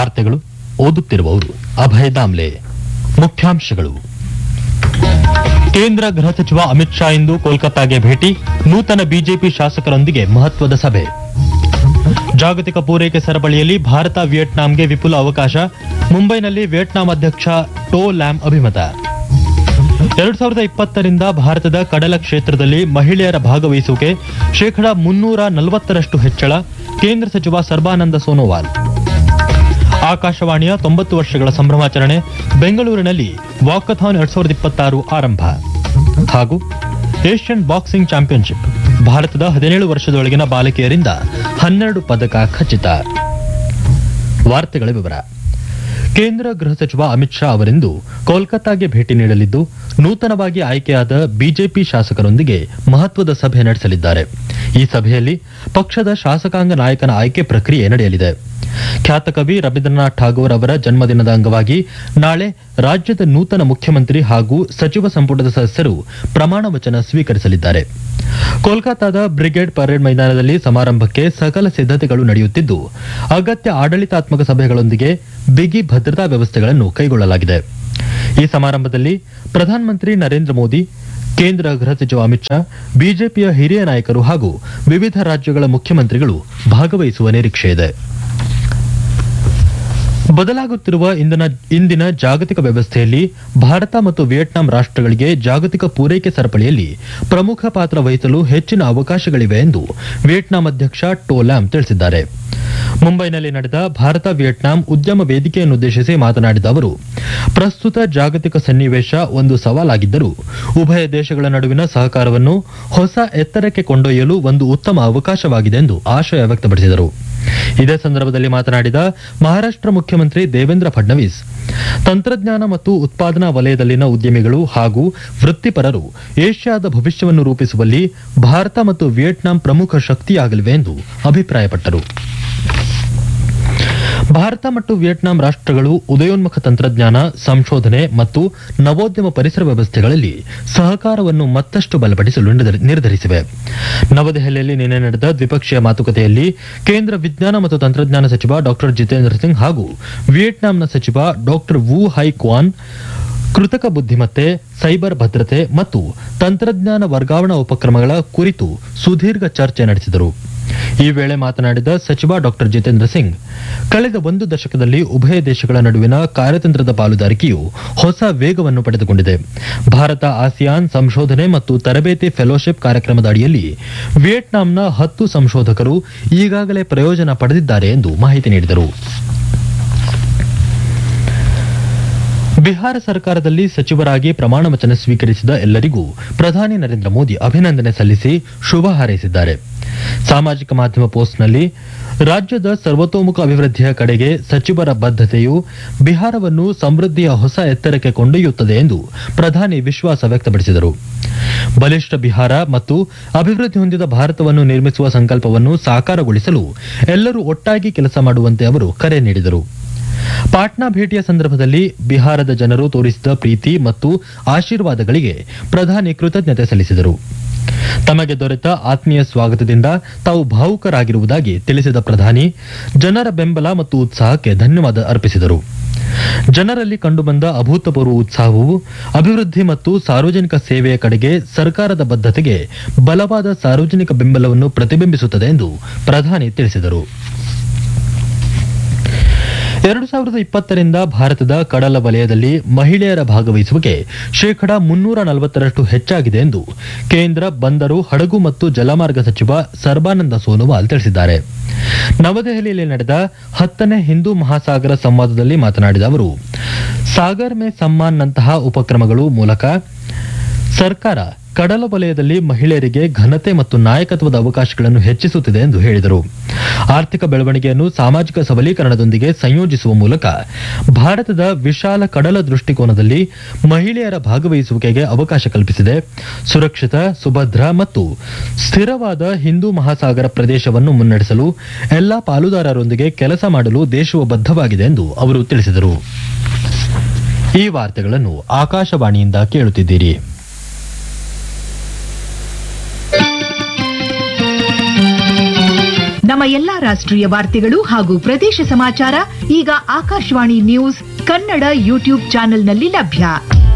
ವಾರ್ತೆಗಳು ಓದುತ್ತಿರುವವರು ಅಭಯ ದಾಮ್ಲೆ. ಮುಖ್ಯಾಂಶಗಳು. ಕೇಂದ್ರ ಗೃಹ ಸಚಿವ ಅಮಿತ್ ಶಾ ಇಂದು ಕೋಲ್ಕತ್ತಾಗೆ ಭೇಟಿ, ನೂತನ ಬಿಜೆಪಿ ಶಾಸಕರೊಂದಿಗೆ ಮಹತ್ವದ ಸಭೆ. ಜಾಗತಿಕ ಪೂರೈಕೆ ಸರಪಳಿಯಲ್ಲಿ ಭಾರತ ವಿಯೆಟ್ನಾಂಗೆ ವಿಪುಲ ಅವಕಾಶ, ಮುಂಬೈನಲ್ಲಿ ವಿಯೆಟ್ನಾಂ ಅಧ್ಯಕ್ಷ ಟೋ ಲ್ಯಾಮ್ ಅಭಿಮತ. 2020ರಿಂದ ಭಾರತದ ಕಡಲ ಕ್ಷೇತ್ರದಲ್ಲಿ ಮಹಿಳೆಯರ ಭಾಗವಹಿಸುವಿಕೆ 340% ಹೆಚ್ಚಳ, ಕೇಂದ್ರ ಸಚಿವ ಸರ್ಬಾನಂದ ಸೋನೋವಾಲ್. ಆಕಾಶವಾಣಿಯ 90 ವರ್ಷಗಳ ಸಂಭ್ರಮಾಚರಣೆ, ಬೆಂಗಳೂರಿನಲ್ಲಿ ವಾಕಥಾನ್ 2026 ಆರಂಭ. ಹಾಗೂ ಏಷ್ಯನ್ ಬಾಕ್ಸಿಂಗ್ ಚಾಂಪಿಯನ್ಶಿಪ್, ಭಾರತದ 17 ವರ್ಷದೊಳಗಿನ ಬಾಲಕಿಯರಿಂದ 12 ಪದಕ ಖಚಿತ. ವಾರ್ತೆಗಳ ವಿವರ. ಕೇಂದ್ರ ಗೃಹ ಸಚಿವ ಅಮಿತ್ ಶಾ ಅವರಿಂದು ಕೋಲ್ಕತ್ತಾಗೆ ಭೇಟಿ ನೀಡಲಿದ್ದು, ನೂತನವಾಗಿ ಆಯ್ಕೆಯಾದ ಬಿಜೆಪಿ ಶಾಸಕರೊಂದಿಗೆ ಮಹತ್ವದ ಸಭೆ ನಡೆಸಲಿದ್ದಾರೆ. ಈ ಸಭೆಯಲ್ಲಿ ಪಕ್ಷದ ಶಾಸಕಾಂಗ ನಾಯಕನ ಆಯ್ಕೆ ಪ್ರಕ್ರಿಯೆ ನಡೆಯಲಿದೆ. ಖ್ಯಾತ ಕವಿ ರವೀಂದ್ರನಾಥ್ ಠಾಗೋರ್ ಅವರ ಜನ್ಮದಿನದ ಅಂಗವಾಗಿ ನಾಳೆ ರಾಜ್ಯದ ನೂತನ ಮುಖ್ಯಮಂತ್ರಿ ಹಾಗೂ ಸಚಿವ ಸಂಪುಟದ ಸದಸ್ಯರು ಪ್ರಮಾಣ ವಚನ ಸ್ವೀಕರಿಸಲಿದ್ದಾರೆ. ಕೋಲ್ಕತ್ತಾದ ಬ್ರಿಗೇಡ್ ಪರೇಡ್ ಮೈದಾನದಲ್ಲಿ ಸಮಾರಂಭಕ್ಕೆ ಸಕಲ ಸಿದ್ದತೆಗಳು ನಡೆಯುತ್ತಿದ್ದು, ಅಗತ್ಯ ಆಡಳಿತಾತ್ಮಕ ಸಭೆಗಳೊಂದಿಗೆ ಬಿಗಿ ಭದ್ರತಾ ವ್ಯವಸ್ಥೆಗಳನ್ನು ಕೈಗೊಳ್ಳಲಾಗಿದೆ. ಈ ಸಮಾರಂಭದಲ್ಲಿ ಪ್ರಧಾನಮಂತ್ರಿ ನರೇಂದ್ರ ಮೋದಿ, ಕೇಂದ್ರ ಗೃಹ ಸಚಿವ ಅಮಿತ್ ಶಾ, ಬಿಜೆಪಿಯ ಹಿರಿಯ ನಾಯಕರು ಹಾಗೂ ವಿವಿಧ ರಾಜ್ಯಗಳ ಮುಖ್ಯಮಂತ್ರಿಗಳು ಭಾಗವಹಿಸುವ ನಿರೀಕ್ಷೆಯಿದೆ. ಬದಲಾಗುತ್ತಿರುವ ಇಂದಿನ ಜಾಗತಿಕ ವ್ಯವಸ್ಥೆಯಲ್ಲಿ ಭಾರತ ಮತ್ತು ವಿಯೆಟ್ನಾಂ ರಾಷ್ಟ್ರಗಳಿಗೆ ಜಾಗತಿಕ ಪೂರೈಕೆ ಸರಪಳಿಯಲ್ಲಿ ಪ್ರಮುಖ ಪಾತ್ರ ವಹಿಸಲು ಹೆಚ್ಚಿನ ಅವಕಾಶಗಳಿವೆ ಎಂದು ವಿಯೆಟ್ನಾಂ ಅಧ್ಯಕ್ಷ ಟೋ ಲ್ಯಾಮ್ ತಿಳಿಸಿದ್ದಾರೆ. ಮುಂಬೈನಲ್ಲಿ ನಡೆದ ಭಾರತ ವಿಯೆಟ್ನಾಂ ಉದ್ಯಮ ವೇದಿಕೆಯನ್ನುದ್ದೇಶಿಸಿ ಮಾತನಾಡಿದ ಅವರು, ಪ್ರಸ್ತುತ ಜಾಗತಿಕ ಸನ್ನಿವೇಶ ಒಂದು ಸವಾಲಾಗಿದ್ದರೂ ಉಭಯ ದೇಶಗಳ ನಡುವಿನ ಸಹಕಾರವನ್ನು ಹೊಸ ಎತ್ತರಕ್ಕೆ ಕೊಂಡೊಯ್ಯಲು ಒಂದು ಉತ್ತಮ ಅವಕಾಶವಾಗಿದೆ ಎಂದು ಆಶಯ ವ್ಯಕ್ತಪಡಿಸಿದರು. ಇದೇ ಸಂದರ್ಭದಲ್ಲಿ ಮಾತನಾಡಿದ ಮಹಾರಾಷ್ಟ್ರ ಮುಖ್ಯಮಂತ್ರಿ ದೇವೇಂದ್ರ ಫಡ್ನವೀಸ್, ತಂತ್ರಜ್ಞಾನ ಮತ್ತು ಉತ್ಪಾದನಾ ವಲಯದಲ್ಲಿನ ಉದ್ಯಮಿಗಳು ಹಾಗೂ ವೃತ್ತಿಪರರು ಏಷ್ಯಾದ ಭವಿಷ್ಯವನ್ನು ರೂಪಿಸುವಲ್ಲಿ ಭಾರತ ಮತ್ತು ವಿಯೆಟ್ನಾಂ ಪ್ರಮುಖ ಶಕ್ತಿಯಾಗಲಿವೆ ಎಂದು ಅಭಿಪ್ರಾಯಪಟ್ಟರು. ಭಾರತ ಮತ್ತು ವಿಯೆಟ್ನಾಂ ರಾಷ್ಟ್ರಗಳು ಉದಯೋನ್ಮುಖ ತಂತ್ರಜ್ಞಾನ, ಸಂಶೋಧನೆ ಮತ್ತು ನವೋದ್ಯಮ ಪರಿಸರ ವ್ಯವಸ್ಥೆಗಳಲ್ಲಿ ಸಹಕಾರವನ್ನು ಮತ್ತಷ್ಟು ಬಲಪಡಿಸಲು ನಿರ್ಧರಿಸಿವೆ. ನವದೆಹಲಿಯಲ್ಲಿ ನಿನ್ನೆ ನಡೆದ ದ್ವಿಪಕ್ಷೀಯ ಮಾತುಕತೆಯಲ್ಲಿ ಕೇಂದ್ರ ವಿಜ್ಞಾನ ಮತ್ತು ತಂತ್ರಜ್ಞಾನ ಸಚಿವ ಡಾ ಜಿತೇಂದ್ರ ಸಿಂಗ್ ಹಾಗೂ ವಿಯೆಟ್ನಾಂನ ಸಚಿವ ಡಾ ವು ಹೈ ಕ್ವಾನ್ ಕೃತಕ ಬುದ್ಧಿಮತ್ತೆ, ಸೈಬರ್ ಭದ್ರತೆ ಮತ್ತು ತಂತ್ರಜ್ಞಾನ ವರ್ಗಾವಣಾ ಉಪಕ್ರಮಗಳ ಕುರಿತು ಸುದೀರ್ಘ ಚರ್ಚೆ ನಡೆಸಿದರು. ಈ ವೇಳೆ ಮಾತನಾಡಿದ ಸಚಿವ ಡಾ ಜಿತೇಂದ್ರ ಸಿಂಗ್, ಕಳೆದ ಒಂದು ದಶಕದಲ್ಲಿ ಉಭಯ ದೇಶಗಳ ನಡುವಿನ ಕಾರ್ಯತಂತ್ರದ ಪಾಲುದಾರಿಕೆಯು ಹೊಸ ವೇಗವನ್ನು ಪಡೆದುಕೊಂಡಿದೆ. ಭಾರತ ಆಸಿಯಾನ್ ಸಂಶೋಧನೆ ಮತ್ತು ತರಬೇತಿ ಫೆಲೋಶಿಪ್ ಕಾರ್ಯಕ್ರಮದ ಅಡಿಯಲ್ಲಿ ವಿಯೆಟ್ನಾಂನ 10 ಸಂಶೋಧಕರು ಈಗಾಗಲೇ ಪ್ರಯೋಜನ ಪಡೆದಿದ್ದಾರೆ ಎಂದು ಮಾಹಿತಿ ನೀಡಿದರು. ಬಿಹಾರ ಸರ್ಕಾರದಲ್ಲಿ ಸಚಿವರಾಗಿ ಪ್ರಮಾಣ ವಚನ ಸ್ವೀಕರಿಸಿದ ಎಲ್ಲರಿಗೂ ಪ್ರಧಾನಿ ನರೇಂದ್ರ ಮೋದಿ ಅಭಿನಂದನೆ ಸಲ್ಲಿಸಿ ಶುಭ ಹಾರೈಸಿದ್ದಾರೆ. ಸಾಮಾಜಿಕ ಮಾಧ್ಯಮ ಪೋಸ್ಟ್ನಲ್ಲಿ, ರಾಜ್ಯದ ಸರ್ವತೋಮುಖ ಅಭಿವೃದ್ಧಿಯ ಕಡೆಗೆ ಸಚಿವರ ಬದ್ಧತೆಯು ಬಿಹಾರವನ್ನು ಸಮೃದ್ಧಿಯ ಹೊಸ ಎತ್ತರಕ್ಕೆ ಕೊಂಡೊಯ್ಯುತ್ತದೆ ಎಂದು ಪ್ರಧಾನಿ ವಿಶ್ವಾಸ ವ್ಯಕ್ತಪಡಿಸಿದರು. ಬಲಿಷ್ಠ ಬಿಹಾರ ಮತ್ತು ಅಭಿವೃದ್ಧಿ ಹೊಂದಿದ ಭಾರತವನ್ನು ನಿರ್ಮಿಸುವ ಸಂಕಲ್ಪವನ್ನು ಸಾಕಾರಗೊಳಿಸಲು ಎಲ್ಲರೂ ಒಟ್ಟಾಗಿ ಕೆಲಸ ಮಾಡುವಂತೆ ಅವರು ಕರೆ ನೀಡಿದರು. ಪಾಟ್ನಾ ಭೇಟಿಯ ಸಂದರ್ಭದಲ್ಲಿ ಬಿಹಾರದ ಜನರು ತೋರಿಸಿದ ಪ್ರೀತಿ ಮತ್ತು ಆಶೀರ್ವಾದಗಳಿಗೆ ಪ್ರಧಾನಿ ಕೃತಜ್ಞತೆ ಸಲ್ಲಿಸಿದರು. ತಮಗೆ ದೊರೆತ ಆತ್ಮೀಯ ಸ್ವಾಗತದಿಂದ ತಾವು ಭಾವುಕರಾಗಿರುವುದಾಗಿ ತಿಳಿಸಿದ ಪ್ರಧಾನಿ, ಜನರ ಬೆಂಬಲ ಮತ್ತು ಉತ್ಸಾಹಕ್ಕೆ ಧನ್ಯವಾದ ಅರ್ಪಿಸಿದರು. ಜನರಲ್ಲಿ ಕಂಡುಬಂದ ಅಭೂತಪೂರ್ವ ಉತ್ಸಾಹವು ಅಭಿವೃದ್ಧಿ ಮತ್ತು ಸಾರ್ವಜನಿಕ ಸೇವೆಯ ಕಡೆಗೆ ಸರ್ಕಾರದ ಬದ್ಧತೆಗೆ ಬಲವಾದ ಸಾರ್ವಜನಿಕ ಬೆಂಬಲವನ್ನು ಪ್ರತಿಬಿಂಬಿಸುತ್ತದೆ ಎಂದು ಪ್ರಧಾನಿ ತಿಳಿಸಿದರು. 2020ರಿಂದ ಭಾರತದ ಕಡಲ ವಲಯದಲ್ಲಿ ಮಹಿಳೆಯರ ಭಾಗವಹಿಸುವಿಕೆ 340% ಹೆಚ್ಚಾಗಿದೆ ಎಂದು ಕೇಂದ್ರ ಬಂದರು, ಹಡಗು ಮತ್ತು ಜಲಮಾರ್ಗ ಸಚಿವ ಸರ್ಬಾನಂದ ಸೋನೋವಾಲ್ ತಿಳಿಸಿದ್ದಾರೆ. ನವದೆಹಲಿಯಲ್ಲಿ ನಡೆದ 10ನೇ ಹಿಂದೂ ಮಹಾಸಾಗರ ಸಂವಾದದಲ್ಲಿ ಮಾತನಾಡಿದ ಅವರು, ಸಾಗರ್ ಮೇ ಸಮ್ಮಾನ್ ನಂತಹ ಉಪಕ್ರಮಗಳು ಮೂಲಕ ಸರ್ಕಾರ ಕಡಲ ವಲಯದಲ್ಲಿ ಮಹಿಳೆಯರಿಗೆ ಘನತೆ ಮತ್ತು ನಾಯಕತ್ವದ ಅವಕಾಶಗಳನ್ನು ಹೆಚ್ಚಿಸುತ್ತಿದೆ ಎಂದು ಹೇಳಿದರು. ಆರ್ಥಿಕ ಬೆಳವಣಿಗೆಯನ್ನು ಸಾಮಾಜಿಕ ಸಬಲೀಕರಣದೊಂದಿಗೆ ಸಂಯೋಜಿಸುವ ಮೂಲಕ ಭಾರತದ ವಿಶಾಲ ಕಡಲ ದೃಷ್ಟಿಕೋನದಲ್ಲಿ ಮಹಿಳೆಯರ ಭಾಗವಹಿಸುವಿಕೆಗೆ ಅವಕಾಶ ಕಲ್ಪಿಸಿದೆ. ಸುರಕ್ಷಿತ, ಸುಭದ್ರ ಮತ್ತು ಸ್ಥಿರವಾದ ಹಿಂದೂ ಮಹಾಸಾಗರ ಪ್ರದೇಶವನ್ನು ಮುನ್ನಡೆಸಲು ಎಲ್ಲಾ ಪಾಲುದಾರರೊಂದಿಗೆ ಕೆಲಸ ಮಾಡಲು ದೇಶವು ಬದ್ಧವಾಗಿದೆ ಎಂದು ಅವರು ತಿಳಿಸಿದರು. ಈ ವಾರ್ತೆಗಳನ್ನು ಆಕಾಶವಾಣಿಯಿಂದ ಕೇಳುತ್ತಿದ್ದೀರಿ. ನಮ್ಮ ಎಲ್ಲಾ ರಾಷ್ಟ್ರೀಯ ವಾರ್ತೆಗಳು ಹಾಗೂ ಪ್ರದೇಶ ಸಮಾಚಾರ ಈಗ ಆಕಾಶವಾಣಿ ನ್ಯೂಸ್ ಕನ್ನಡ ಯೂಟ್ಯೂಬ್ ಚಾನೆಲ್ನಲ್ಲಿ ಲಭ್ಯ.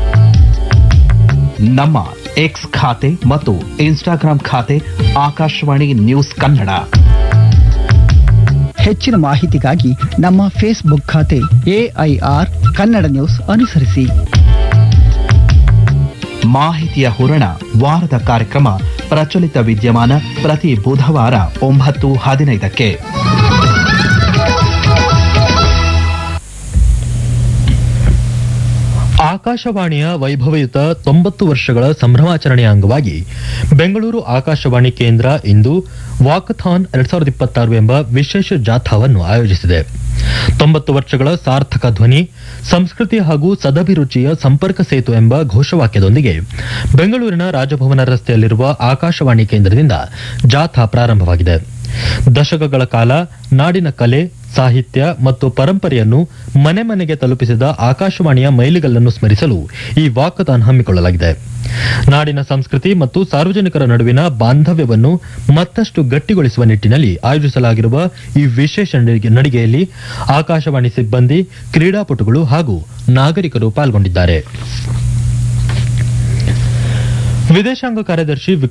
ನಮ್ಮ ಎಕ್ಸ್ ಖಾತೆ ಮತ್ತು ಇನ್ಸ್ಟಾಗ್ರಾಂ ಖಾತೆ ಆಕಾಶವಾಣಿ ನ್ಯೂಸ್ ಕನ್ನಡ. ಹೆಚ್ಚಿನ ಮಾಹಿತಿಗಾಗಿ ನಮ್ಮ ಫೇಸ್ಬುಕ್ ಖಾತೆ AIR ಕನ್ನಡ ನ್ಯೂಸ್ ಅನುಸರಿಸಿ. ಮಾಹಿತಿಯ ಹೂರಣ ವಾರದ ಕಾರ್ಯಕ್ರಮ ಪ್ರಚಲಿತ ವಿದ್ಯಮಾನ ಪ್ರತಿ ಬುಧವಾರ 9:15ಕ್ಕೆ. ಆಕಾಶವಾಣಿಯ ವೈಭವಯುತ 90 ವರ್ಷಗಳ ಸಂಭ್ರಮಾಚರಣೆಯ ಅಂಗವಾಗಿ ಬೆಂಗಳೂರು ಆಕಾಶವಾಣಿ ಕೇಂದ್ರ ಇಂದು ವಾಕಥಾನ್ 2026 ಎಂಬ ವಿಶೇಷ ಜಾಥಾವನ್ನು ಆಯೋಜಿಸಿದೆ. 90 ವರ್ಷಗಳ ಸಾರ್ಥಕ ಧ್ವನಿ, ಸಂಸ್ಕೃತಿ ಹಾಗೂ ಸದಭಿರುಚಿಯ ಸಂಪರ್ಕ ಸೇತು ಎಂಬ ಘೋಷವಾಕ್ಯದೊಂದಿಗೆ ಬೆಂಗಳೂರಿನ ರಾಜಭವನ ರಸ್ತೆಯಲ್ಲಿರುವ ಆಕಾಶವಾಣಿ ಕೇಂದ್ರದಿಂದ ಜಾಥಾ ಪ್ರಾರಂಭವಾಗಿದೆ. ದಶಕಗಳ ಕಾಲ ನಾಡಿನ ಕಲೆ, ಸಾಹಿತ್ಯ ಮತ್ತು ಪರಂಪರೆಯನ್ನು ಮನೆ ಮನೆಗೆ ತಲುಪಿಸಿದ ಆಕಾಶವಾಣಿಯ ಮೈಲಿಗಲ್ಲನ್ನು ಸ್ಮರಿಸಲು ಈ ವಾಕಥಾನ್ ಹಮ್ಮಿಕೊಳ್ಳಲಾಗಿದೆ. ನಾಡಿನ ಸಂಸ್ಕೃತಿ ಮತ್ತು ಸಾರ್ವಜನಿಕರ ನಡುವಿನ ಬಾಂಧವ್ಯವನ್ನು ಮತ್ತಷ್ಟು ಗಟ್ಟಿಗೊಳಿಸುವ ನಿಟ್ಟಿನಲ್ಲಿ ಆಯೋಜಿಸಲಾಗಿರುವ ಈ ವಿಶೇಷ ನಡಿಗೆಯಲ್ಲಿ ಆಕಾಶವಾಣಿ ಸಿಬ್ಬಂದಿ, ಕ್ರೀಡಾಪಟುಗಳು ಹಾಗೂ ನಾಗರಿಕರು ಪಾಲ್ಗೊಂಡಿದ್ದಾರೆ. ವಿದೇಶಾಂಗ ಕಾರ್ಯದರ್ಶಿ